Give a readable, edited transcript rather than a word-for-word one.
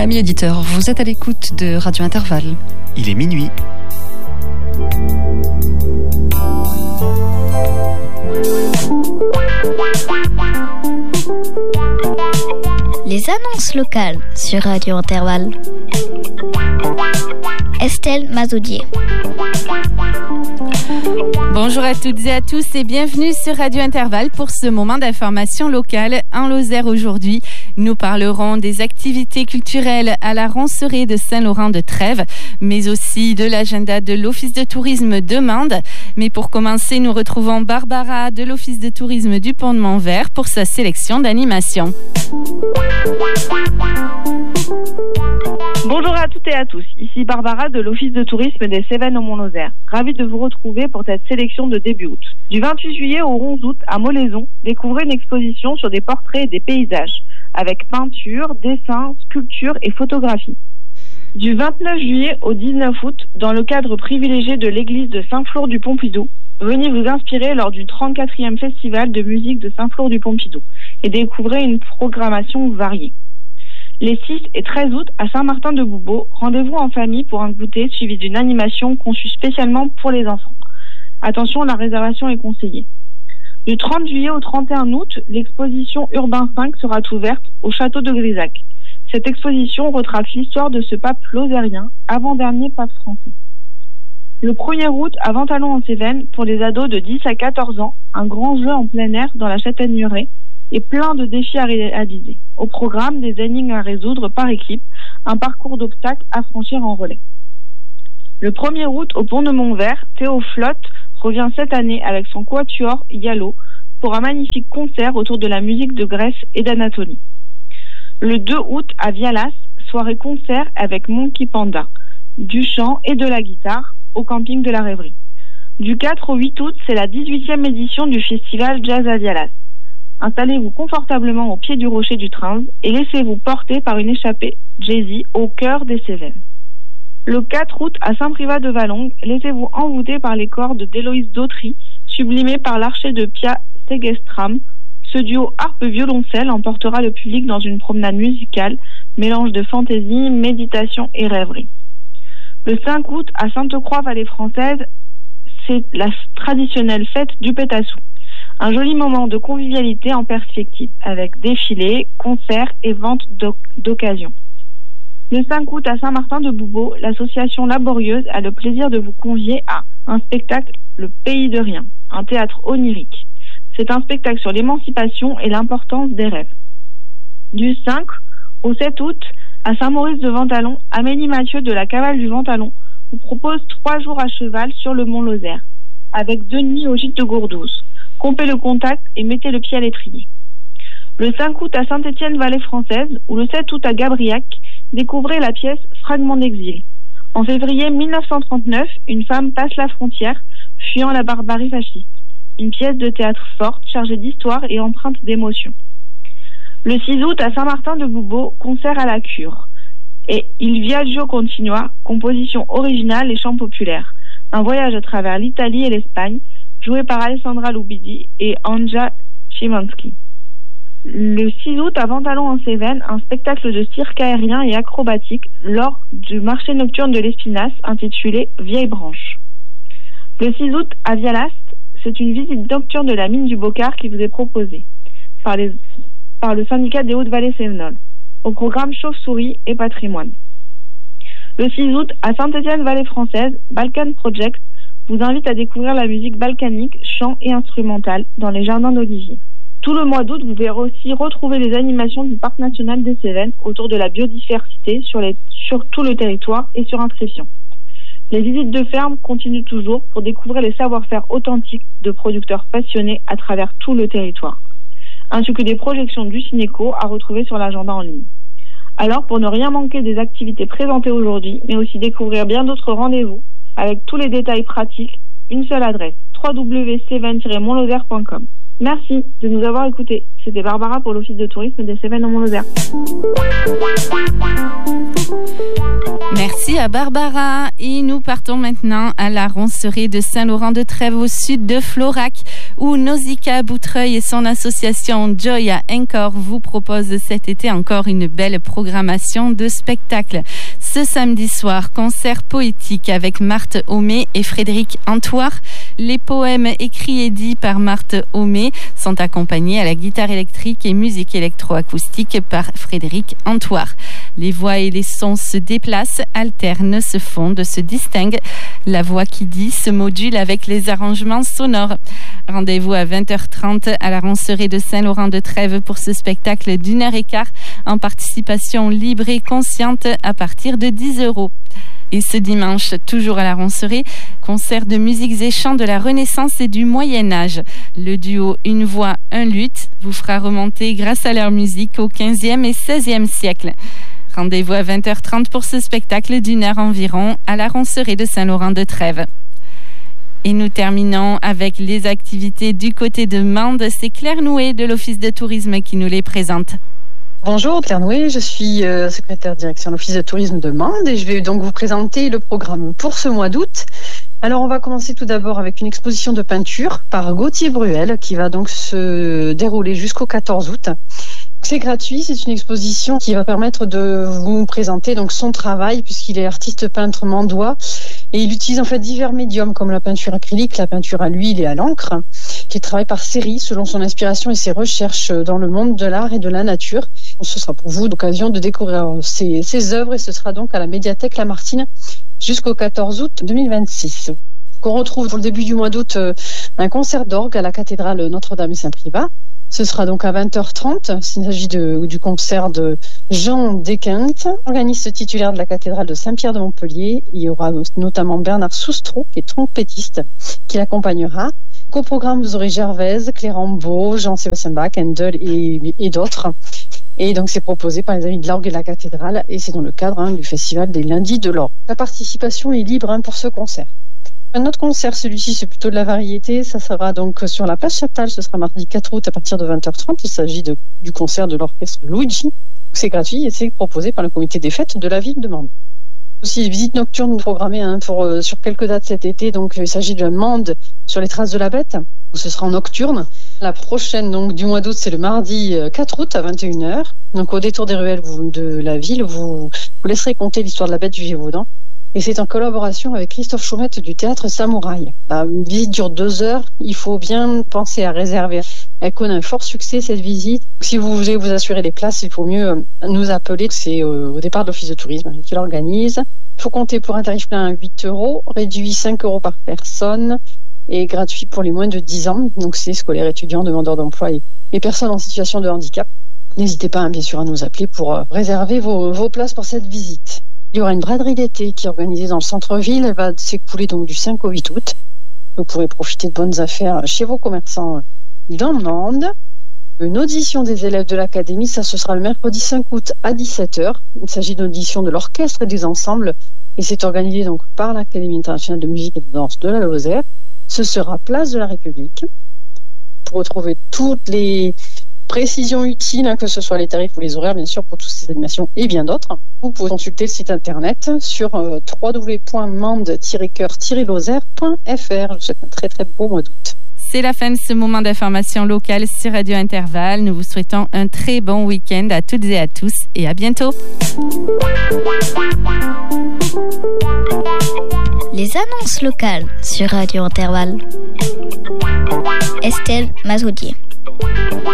Amis auditeurs, vous êtes à l'écoute de Radio Intervalle. Il est minuit. Les annonces locales sur Radio Intervalle. Estelle Mazoudier. Bonjour à toutes et à tous et bienvenue sur Radio Intervalle pour ce moment d'information locale en Lozère aujourd'hui. Nous parlerons des activités culturelles à la Roncerie de Saint-Laurent-de-Trèves, mais aussi de l'agenda de l'Office de tourisme de Mende. Mais pour commencer, nous retrouvons Barbara de l'Office de tourisme du Pont de Montvert pour sa sélection d'animation. Bonjour à toutes et à tous, ici Barbara de l'Office de tourisme des Cévennes au Mont-Lozère. Ravie de vous retrouver pour cette sélection de début août. Du 28 juillet au 11 août à Molaison, découvrez une exposition sur des portraits et des paysages, avec peinture, dessin, sculpture et photographie. Du 29 juillet au 19 août, dans le cadre privilégié de l'église de Saint-Flour-du-Pompidou, venez vous inspirer lors du 34e festival de musique de Saint-Flour-du-Pompidou et découvrez une programmation variée. Les 6 et 13 août à Saint-Martin-de-Boubeau, rendez-vous en famille pour un goûter suivi d'une animation conçue spécialement pour les enfants. Attention, la réservation est conseillée. Du 30 juillet au 31 août, l'exposition Urbain V sera ouverte au château de Grisac. Cette exposition retrace l'histoire de ce pape lozérien, avant-dernier pape français. Le 1er août à Ventalon-en-Cévennes, pour les ados de 10 à 14 ans, un grand jeu en plein air dans la Châtaigneraie et plein de défis à réaliser. Au programme, des énigmes à résoudre par équipe, un parcours d'obstacles à franchir en relais. Le 1er août au Pont de Montvert, Théo Flotte revient cette année avec son quatuor Yalo pour un magnifique concert autour de la musique de Grèce et d'Anatolie. Le 2 août à Vialas, soirée concert avec Monkey Panda, du chant et de la guitare au camping de la Rêverie. Du 4 au 8 août, c'est la 18e édition du festival Jazz à Vialas. Installez-vous confortablement au pied du rocher du Trinze et laissez-vous porter par une échappée jazzy au cœur des Cévennes. Le 4 août à Saint-Privat-de-Valongue, laissez-vous envoûter par les cordes d'Héloïse Dautry, sublimées par l'archer de Pia Segestram. Ce duo harpe-violoncelle emportera le public dans une promenade musicale, mélange de fantaisie, méditation et rêverie. Le 5 août à Sainte-Croix-Vallée Française, c'est la traditionnelle fête du Pétassou. Un joli moment de convivialité en perspective, avec défilés, concerts et ventes d'occasion. Le 5 août à Saint-Martin-de-Boubeau, l'association Laborieuse a le plaisir de vous convier à un spectacle Le Pays de Rien, un théâtre onirique. C'est un spectacle sur l'émancipation et l'importance des rêves. Du 5 au 7 août, à Saint-Maurice-de-Ventalon, Amélie Mathieu de la Cavale du Ventalon vous propose 3 jours à cheval sur le Mont-Lozère, avec 2 nuits au gîte de Gourdouze. Rompez le contact et mettez le pied à l'étrier. Le 5 août à Saint-Étienne-Vallée Française ou le 7 août à Gabriac, découvrez la pièce Fragment d'exil. En février 1939, une femme passe la frontière, fuyant la barbarie fasciste. Une pièce de théâtre forte, chargée d'histoire et empreinte d'émotion. Le 6 août à Saint-Martin-de-Boubeau, concert à la Cure. Et Il Viaggio Continua, composition originale et chant populaire. Un voyage à travers l'Italie et l'Espagne, joué par Alessandra Lubidi et Anja Szymanski. Le 6 août à Ventalon-en-Cévennes, un spectacle de cirque aérien et acrobatique lors du marché nocturne de l'Espinasse intitulé Vieille Branche. Le 6 août à Vialas, c'est une visite nocturne de la mine du Bocard qui vous est proposée par le syndicat des Hautes-Vallées Cévenols, au programme Chauve-souris et Patrimoine. Le 6 août à Saint-Étienne-Vallée Française, Balkan Project vous invite à découvrir la musique balkanique, chant et instrumentale dans les jardins d'Olivier. Tout le mois d'août, vous verrez aussi retrouver les animations du Parc national des Cévennes autour de la biodiversité sur tout le territoire et sur inscription. Les visites de ferme continuent toujours pour découvrir les savoir-faire authentiques de producteurs passionnés à travers tout le territoire, ainsi que des projections du Cinéco à retrouver sur l'agenda en ligne. Alors, pour ne rien manquer des activités présentées aujourd'hui, mais aussi découvrir bien d'autres rendez-vous, avec tous les détails pratiques, une seule adresse, www.cévennes-montlozère.com. Merci de nous avoir écoutés. C'était Barbara pour l'Office de tourisme des Cévennes au Mont-Lozère. Merci à Barbara. Et nous partons maintenant à la Roncerie de Saint-Laurent-de-Trèves au sud de Florac, où Nausicaa Boutreuil et son association Joya Encore vous proposent cet été encore une belle programmation de spectacles. Ce samedi soir, concert poétique avec Marthe Homé et Frédéric Antoire. Les poèmes écrits et dits par Marthe Homé sont accompagnés à la guitare électrique et musique électroacoustique par Frédéric Antoire. Les voix et les sons se déplacent, alternent, se fondent, se distinguent. La voix qui dit se module avec les arrangements sonores. Rendez-vous à 20h30 à la Roncerie de Saint-Laurent-de-Trèves pour ce spectacle d'1h15 en participation libre et consciente à partir de 10 €. Et ce dimanche, toujours à la Roncerie, concert de musiques et chants de la Renaissance et du Moyen-Âge. Le duo Une voix, un luth vous fera remonter grâce à leur musique au 15e et 16e siècle. Rendez-vous à 20h30 pour ce spectacle d'1h environ à la Roncerie de Saint-Laurent-de-Trèves. Et nous terminons avec les activités du côté de Mende. C'est Claire Nouet de l'Office de tourisme qui nous les présente. Bonjour, Claire Nouet, je suis secrétaire direction de l'Office de tourisme de Mende et je vais donc vous présenter le programme pour ce mois d'août. Alors on va commencer tout d'abord avec une exposition de peinture par Gauthier Bruel qui va donc se dérouler jusqu'au 14 août. C'est gratuit, c'est une exposition qui va permettre de vous présenter donc son travail puisqu'il est artiste peintre mandois et il utilise en fait divers médiums comme la peinture acrylique, la peinture à l'huile et à l'encre, qui travaille par série selon son inspiration et ses recherches dans le monde de l'art et de la nature. Ce sera pour vous l'occasion de découvrir ses œuvres et ce sera donc à la médiathèque Lamartine jusqu'au 14 août 2026. On retrouve pour le début du mois d'août un concert d'orgue à la cathédrale Notre-Dame et Saint-Privat. Ce sera donc à 20h30. Il s'agit du concert de Jean Desquintes, organiste titulaire de la cathédrale de Saint-Pierre de Montpellier. Il y aura notamment Bernard Soustreau, qui est trompettiste, qui l'accompagnera. Qu'au programme, vous aurez Gervaise, Clérambault, Jean-Sébastien Bach, Handel et d'autres. Et donc, c'est proposé par les amis de l'orgue et de la cathédrale. Et c'est dans le cadre du festival des lundis de l'orgue. La participation est libre pour ce concert. Un autre concert, celui-ci, c'est plutôt de la variété. Ça sera donc sur la place Chaptal. Ce sera mardi 4 août à partir de 20h30. Il s'agit du concert de l'orchestre Luigi. C'est gratuit et c'est proposé par le comité des fêtes de la ville de Mende. Aussi, des visites nocturnes programmées sur quelques dates cet été. Donc, il s'agit de Mende sur les traces de la bête. Ce sera en nocturne. La prochaine donc du mois d'août, c'est le mardi 4 août à 21h. Donc, au détour des ruelles de la ville, vous laisserez compter l'histoire de la bête du Gévaudan. Et c'est en collaboration avec Christophe Chaumette du théâtre Samouraï. La visite dure 2 heures. Il faut bien penser à réserver. Elle connaît un fort succès, cette visite. Si vous voulez vous assurer des places, il faut mieux nous appeler. C'est au départ de l'Office de tourisme qui l'organise. Il faut compter pour un tarif plein à 8 €, réduit 5 € par personne et gratuit pour les moins de 10 ans. Donc c'est scolaires, étudiants, demandeurs d'emploi et personnes en situation de handicap. N'hésitez pas bien sûr à nous appeler pour réserver vos places pour cette visite. Il y aura une braderie d'été qui est organisée dans le centre-ville. Elle va s'écouler donc du 5 au 8 août. Vous pourrez profiter de bonnes affaires chez vos commerçants dans Mende. Une audition des élèves de l'académie, ça ce sera le mercredi 5 août à 17h. Il s'agit d'une audition de l'orchestre et des ensembles et c'est organisé donc par l'Académie internationale de musique et de danse de la Lozère. Ce sera place de la République. Pour retrouver toutes les précisions utiles, que ce soit les tarifs ou les horaires, bien sûr, pour toutes ces animations et bien d'autres. Vous pouvez consulter le site internet sur www.mende-coeur-lozère.fr. Je vous souhaite un très très beau mois d'août. C'est la fin de ce moment d'information locale sur Radio Intervalle. Nous vous souhaitons un très bon week-end à toutes et à tous et à bientôt. Les annonces locales sur Radio Intervalle. Estelle Mazoudier.